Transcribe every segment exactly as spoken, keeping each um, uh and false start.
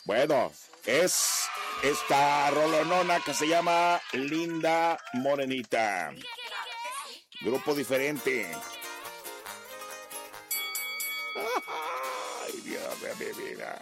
Bueno, es esta rolonona que se llama Linda Morenita. Grupo diferente. Ay, Dios de mi vida.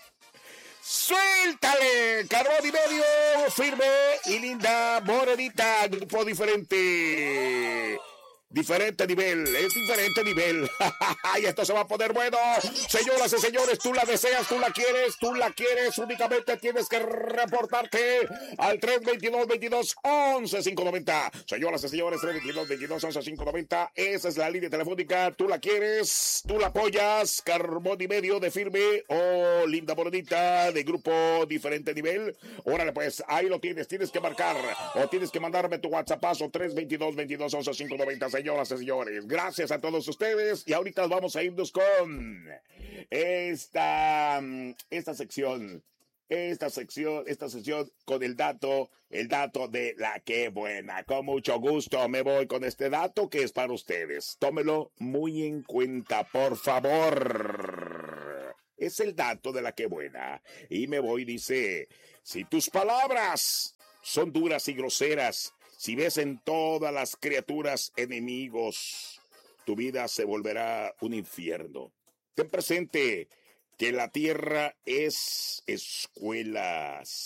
¡Suéltale! Carbón y medio, firme y Linda Morenita. Grupo diferente. Diferente nivel, es diferente nivel. Y esto se va a poner bueno. Señoras y señores, tú la deseas, tú la quieres, tú la quieres. Únicamente tienes que reportarte al tres veintidós, veintidós, once, quinientos noventa. Señoras y señores, tres veintidós, veintidós, once, quinientos noventa. Esa es la línea telefónica. Tú la quieres, tú la apoyas. Carbón y medio de firme o Linda Morenita de grupo diferente nivel. Órale, pues ahí lo tienes. Tienes que marcar o tienes que mandarme tu WhatsAppazo tres veintidós, veintidós, once, quinientos noventa. Señoras y señores, gracias a todos ustedes y ahorita vamos a irnos con esta, esta sección, esta sección, esta sección con el dato, el dato de la que buena. Con mucho gusto me voy con este dato que es para ustedes. Tómelo muy en cuenta, por favor. Es el dato de la que buena. Y me voy, dice, si tus palabras son duras y groseras, si ves en todas las criaturas enemigos, tu vida se volverá un infierno. Ten presente que la tierra es escuela.